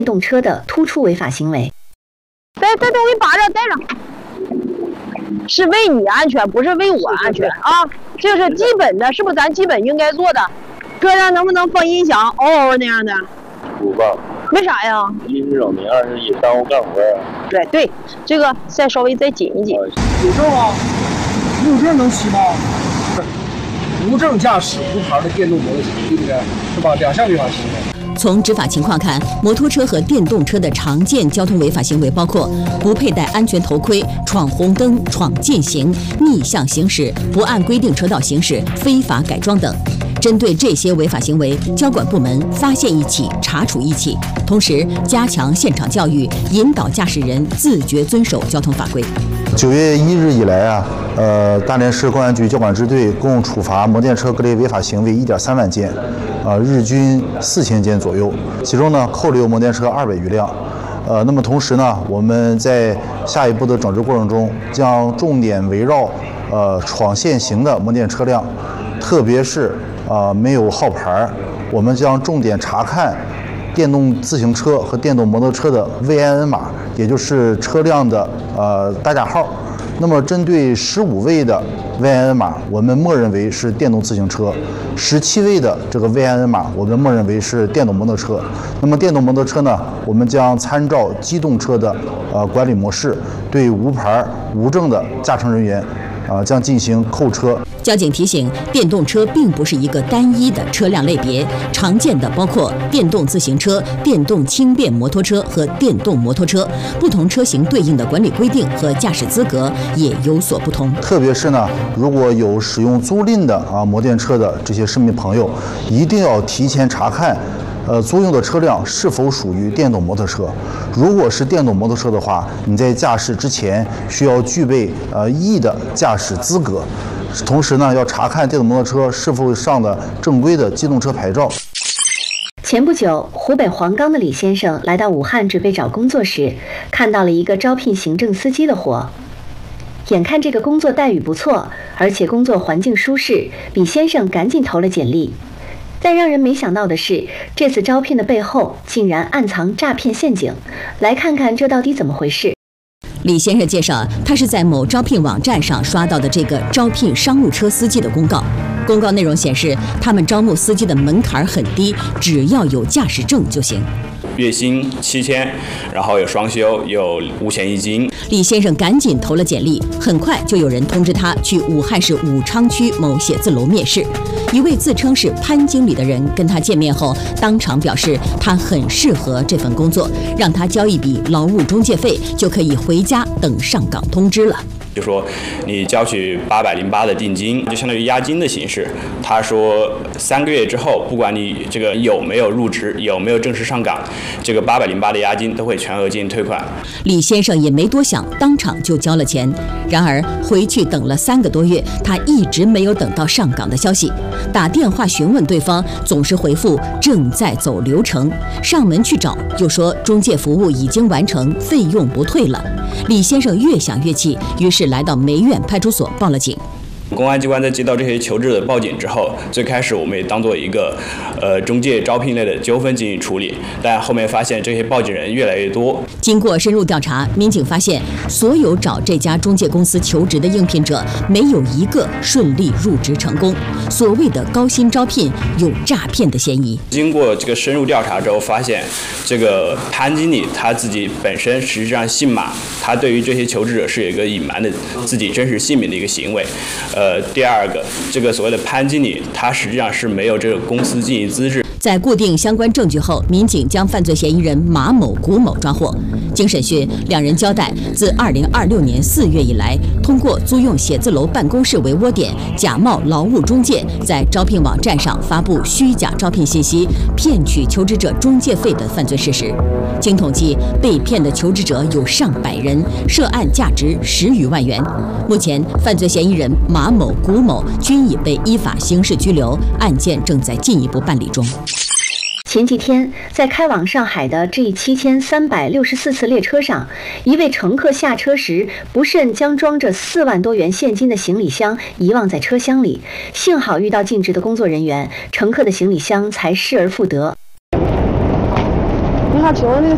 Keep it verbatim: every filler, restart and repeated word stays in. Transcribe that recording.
电动车的突出违法行为。 带带东西把着带上，是为你安全，不是为我安全啊！这是基本的，是不是咱基本应该做的？车上能不能放音响，嗷嗷那样的？ 不放。 为啥呀？ 一是扰民，二是也耽误干活啊。 对对，这个再稍微再紧一紧。 有证吗？有证能骑吗？无证驾驶无牌的电动摩托车，对不对？是吧？两项违法行为。 从执法情况看，摩托车和电动车的常见交通违法行为包括不佩戴安全头盔、闯红灯、闯禁行、逆向行驶、不按规定车道行驶、非法改装等。针对这些违法行为，交管部门发现一起查处一起，同时加强现场教育，引导驾驶人自觉遵守交通法规。 九月一日以来啊，呃，大连市公安局交管支队共处罚摩电车各类违法行为一点三万件，呃，日均四千件左右。其中呢，扣留摩电车二百余辆。呃，那么同时呢，我们在下一步的整治过程中，将重点围绕呃闯限行的摩电车辆，特别是啊没有号牌，我们将重点查看电动自行车和电动摩托车的 V I N 码，也就是车辆的呃大架号。那么针对十五位的 V I N 码，我们默认为是电动自行车；十七位的这个 V I N 码，我们默认为是电动摩托车。那么电动摩托车呢，我们将参照机动车的呃管理模式，对无牌无证的驾乘人员啊、呃、将进行扣车。 交警提醒，电动车并不是一个单一的车辆类别，常见的包括电动自行车、电动轻便摩托车和电动摩托车，不同车型对应的管理规定和驾驶资格也有所不同。 特别是呢，如果有使用租赁的啊摩电车的这些市民朋友，一定要提前查看。呃，租用的车辆是否属于电动摩托车？如果是电动摩托车的话，你在驾驶之前需要具备呃 E 的驾驶资格，同时呢，要查看电动摩托车是否上的正规的机动车牌照。 前不久，湖北黄冈的李先生来到武汉准备找工作时，看到了一个招聘行政司机的活。眼看这个工作待遇不错，而且工作环境舒适，李先生赶紧投了简历。但让人没想到的是，这次招聘的背后竟然暗藏诈骗陷阱。来看看这到底怎么回事。 李先生介绍，他是在某招聘网站上刷到的这个招聘商务车司机的公告。公告内容显示，他们招募司机的门槛很低，只要有驾驶证就行。 月薪七千，然后有双休，有五险一金。 李先生赶紧投了简历，很快就有人通知他去武汉市武昌区某写字楼面试。一位自称是潘经理的人跟他见面后，当场表示他很适合这份工作，让他交一笔劳务中介费，就可以回家等上岗通知了。 就说你交取八百零八的定金，就相当于押金的形式。他说三个月之后，不管你这个有没有入职，有没有正式上岗，这个八百零八的押金都会全额进行退款。 李先生也没多想，当场就交了钱。然而回去等了三个多月，他一直没有等到上岗的消息。打电话询问对方，总是回复正在走流程。上门去找，又说中介服务已经完成，费用不退了。李先生越想越气，于是来到梅院派出所报了警。 公安机关在接到这些求职的报警之后，最开始我们也当做一个呃中介招聘类的纠纷进行处理，但后面发现这些报警人越来越多。 经过深入调查，民警发现所有找这家中介公司求职的应聘者，没有一个顺利入职成功。所谓的高薪招聘有诈骗的嫌疑。 经过这个深入调查之后，发现这个潘经理他自己本身实际上姓马，他对于这些求职者是有一个隐瞒的自己真实姓名的一个行为。呃，第二个，这个所谓的潘经理，他实际上是没有这个公司经营资质。 在固定相关证据后，民警将犯罪嫌疑人马某、谷某抓获。经审讯，两人交代，自二零二六年四月以来，通过租用写字楼办公室为窝点，假冒劳务中介，在招聘网站上发布虚假招聘信息，骗取求职者中介费的犯罪事实。经统计，被骗的求职者有上百人，涉案价值十余万元。目前，犯罪嫌疑人马某、谷某均已被依法刑事拘留，案件正在进一步办理中。 前几天，在开往上海的 G 七千三百六十四次列车上，一位乘客下车时不慎将装着四万多元现金的行李箱遗忘在车厢里，幸好遇到尽职的工作人员，乘客的行李箱才失而复得。 你好，请问那个